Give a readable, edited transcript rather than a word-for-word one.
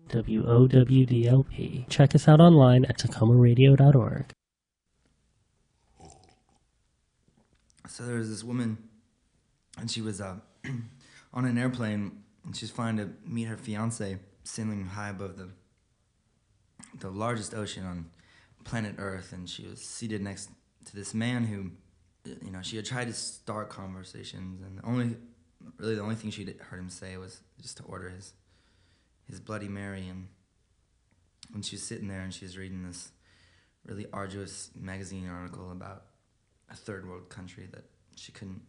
WOWDLP. Check us out online at TacomaRadio.org. So there was this woman, and she was on an airplane, and she was flying to meet her fiance, sailing high above the largest ocean on planet Earth, and she was seated next to this man who, she had tried to start conversations, and the only thing she'd heard him say was just to order his Bloody Mary, and when she was sitting there and she was reading this really arduous magazine article about a third world country that she couldn't